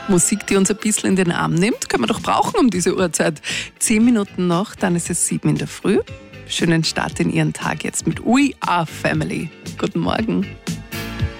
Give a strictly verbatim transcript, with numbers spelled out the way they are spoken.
Musik, die uns ein bisschen in den Arm nimmt, können wir doch brauchen um diese Uhrzeit. Zehn Minuten noch, dann ist es sieben in der Früh. Schönen Start in Ihren Tag jetzt mit We Are Family. Guten Morgen.